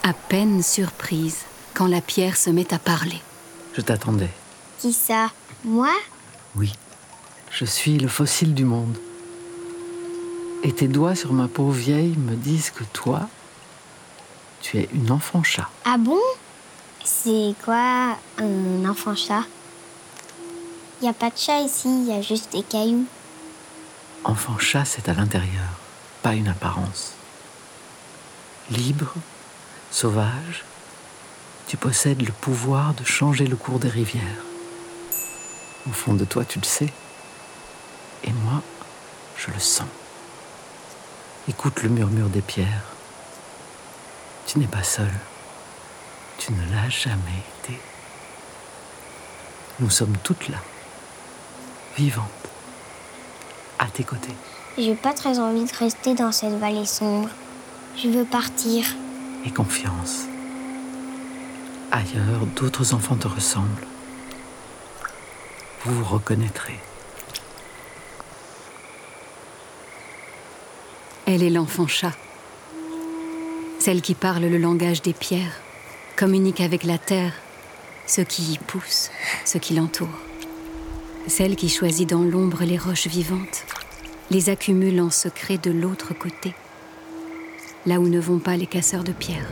À peine surprise quand la pierre se met à parler. Je t'attendais. Qui ça? Moi? Oui, je suis le fossile du monde. Et tes doigts sur ma peau vieille me disent que toi, tu es une enfant chat. Ah bon? C'est quoi un enfant chat? Il n'y a pas de chat ici, il y a juste des cailloux. Enfant chat, c'est à l'intérieur, pas une apparence. Libre, sauvage, tu possèdes le pouvoir de changer le cours des rivières. Au fond de toi, tu le sais. Et moi, je le sens. Écoute le murmure des pierres. Tu n'es pas seul. Tu ne l'as jamais été. Nous sommes toutes là, vivantes, à tes côtés. J'ai pas très envie de rester dans cette vallée sombre. Je veux partir. Et confiance. Ailleurs, d'autres enfants te ressemblent. Vous vous reconnaîtrez. Elle est l'enfant chat. Celle qui parle le langage des pierres, communique avec la terre, ce qui y pousse, ce qui l'entoure. Celle qui choisit dans l'ombre les roches vivantes, les accumule en secret de l'autre côté, là où ne vont pas les casseurs de pierres.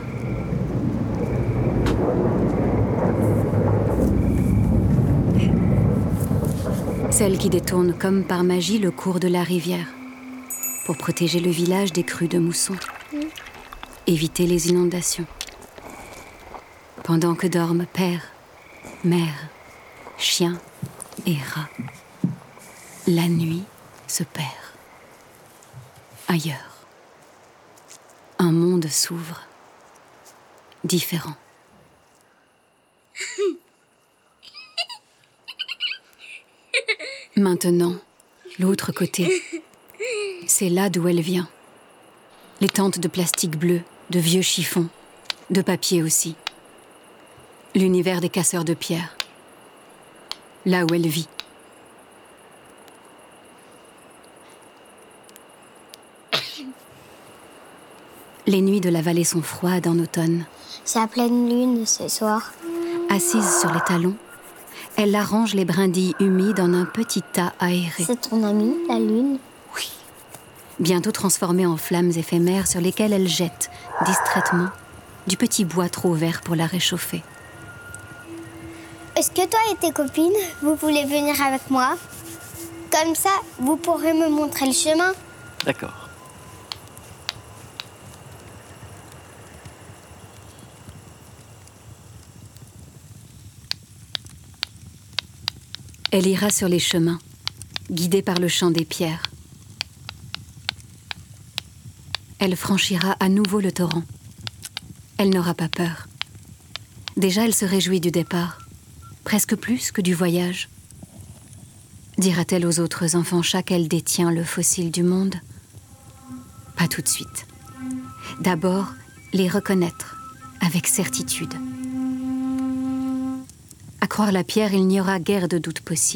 Celle qui détourne comme par magie le cours de la rivière pour protéger le village des crues de mousson, éviter les inondations. Pendant que dorment père, mère, chien et rat, la nuit se perd. Ailleurs, un monde s'ouvre, différent. Maintenant, l'autre côté, c'est là d'où elle vient. Les tentes de plastique bleu, de vieux chiffons, de papier aussi. L'univers des casseurs de pierre. Là où elle vit. Les nuits de la vallée sont froides en automne. C'est à pleine lune ce soir. Assise sur les talons, elle arrange les brindilles humides en un petit tas aéré. C'est ton amie, la lune? Oui. Bientôt transformée en flammes éphémères sur lesquelles elle jette, distraitement, du petit bois trop vert pour la réchauffer. Est-ce que toi et tes copines, vous voulez venir avec moi? Comme ça, vous pourrez me montrer le chemin. D'accord. Elle ira sur les chemins, guidée par le chant des pierres. Elle franchira à nouveau le torrent. Elle n'aura pas peur. Déjà, elle se réjouit du départ, presque plus que du voyage. Dira-t-elle aux autres enfants chats qu'elle détient le fossile du monde? Pas tout de suite. D'abord, les reconnaître avec certitude. À croire la pierre, il n'y aura guère de doute possible.